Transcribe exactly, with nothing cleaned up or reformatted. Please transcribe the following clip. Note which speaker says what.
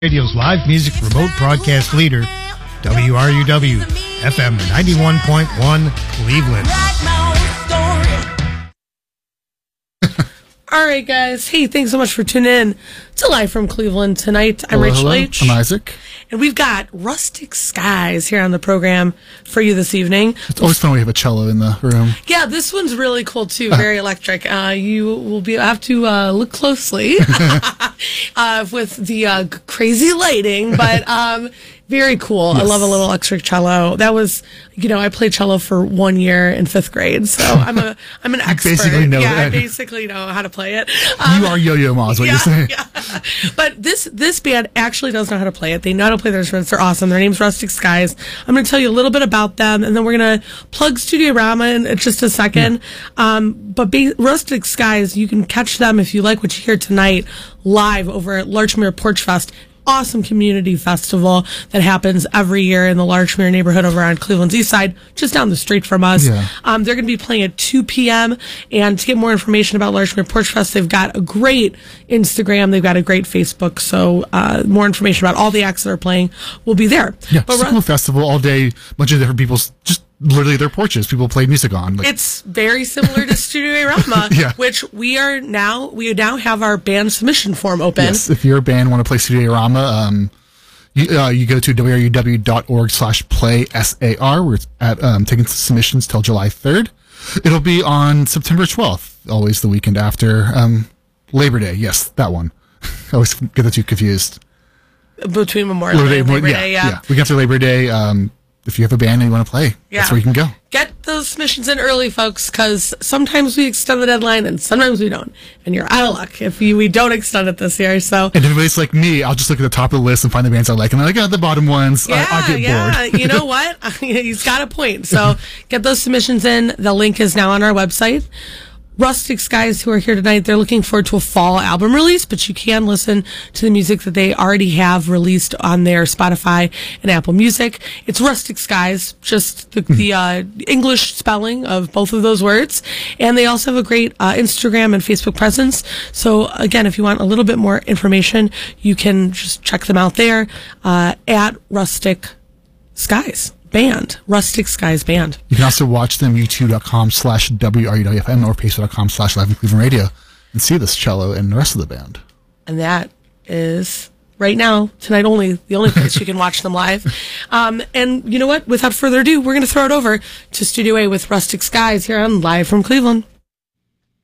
Speaker 1: Radio's live music remote broadcast leader, W R U W, F M ninety-one point one, Cleveland.
Speaker 2: All right, guys. Hey, thanks so much for tuning in to Live from Cleveland tonight. I'm
Speaker 3: hello,
Speaker 2: Rachel
Speaker 3: hello.
Speaker 2: H.
Speaker 3: I'm Isaac.
Speaker 2: And we've got Rustic Skies here on the program for you this evening.
Speaker 3: It's always fun when we have a cello in the room.
Speaker 2: Yeah, this one's really cool, too. Very electric. Uh, you will be have to uh, look closely uh, with the uh, crazy lighting, but um, very cool. Yes. I love a little electric cello. That was, you know, I played cello for one year in fifth grade, so I'm a I'm an expert.
Speaker 3: Basically know
Speaker 2: yeah,
Speaker 3: that.
Speaker 2: I basically know how to play it. Um,
Speaker 3: you are Yo-Yo Ma, is what
Speaker 2: yeah,
Speaker 3: you're saying.
Speaker 2: Yeah. But this this band actually does know how to play it. They know how to play their instruments. They're awesome. Their name's Rustic Skies. I'm going to tell you a little bit about them, and then we're going to plug Studio Rama in just a second. Yeah. Um, but ba- Rustic Skies, you can catch them if you like what you hear tonight live over at Larchmere Porch Fest. Awesome community festival that happens every year in the Larchmere neighborhood over on Cleveland's east side, just down the street from us.
Speaker 3: Yeah.
Speaker 2: Um, they're going to be playing at two p.m. And to get more information about Larchmere Porch Fest, they've got a great Instagram. They've got a great Facebook. So uh, more information about all the acts that are playing will be there.
Speaker 3: Yeah,
Speaker 2: but
Speaker 3: it's a cool festival all day. A bunch of different people, just literally their porches. People play music on. Like,
Speaker 2: it's very similar to Studio Rama,
Speaker 3: yeah.
Speaker 2: which we are now. We now have our band submission form open.
Speaker 3: Yes, if you're a band want to play Studio Rama, um, you, uh, you go to w r u w dot org slash play S A R. We're at um, taking submissions till July third. It'll be on September twelfth, always the weekend after um, Labor Day. Yes, that one. I always get the two confused.
Speaker 2: Between Memorial Day and Labor
Speaker 3: yeah,
Speaker 2: Day, yeah.
Speaker 3: yeah. Week after Labor Day. Um, if you have a band and you want to play,
Speaker 2: yeah.
Speaker 3: that's where you can go.
Speaker 2: Get those submissions in early, folks, because sometimes we extend the deadline and sometimes we don't. And you're out of luck if you, we don't extend it this year. So,
Speaker 3: and if everybody's like me, I'll just look at the top of the list and find the bands I like. And I'm like, oh, the bottom ones,
Speaker 2: yeah,
Speaker 3: I, I'll get
Speaker 2: yeah.
Speaker 3: bored.
Speaker 2: You know what? He's got a point. So get those submissions in. The link is now on our website. Rustic Skies, who are here tonight, they're looking forward to a fall album release, but you can listen to the music that they already have released on their Spotify and Apple Music. It's Rustic Skies, just the, the uh, English spelling of both of those words. And they also have a great uh, Instagram and Facebook presence. So, again, if you want a little bit more information, you can just check them out there uh, at Rustic Skies. Band, Rustic Skies Band.
Speaker 3: You can also watch them youtube.com slash WRUWFM or facebook.com slash Live in Cleveland Radio and see this cello and the rest of the band.
Speaker 2: And that is right now, tonight only, the only place you can watch them live. Um, and you know what? Without further ado, we're going to throw it over to Studio A with Rustic Skies here on Live from Cleveland.